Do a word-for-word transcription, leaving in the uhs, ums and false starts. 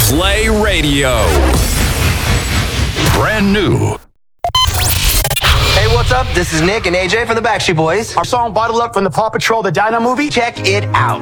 Play Radio. Brand new. Hey, what's up? This is Nick and A J from the Backstreet Boys. Our song Bottle Up from the Paw Patrol, the Dino movie. Check it out.